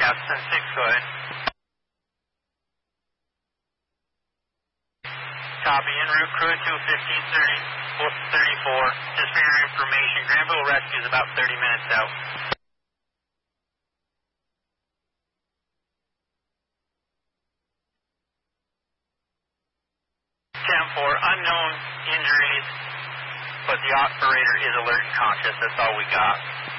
Captain 6, go ahead. Copy, en route crew to 1534. Just for your information, Granville Rescue is about 30 minutes out. 10-4, unknown injuries, but the operator is alert and conscious. That's all we got.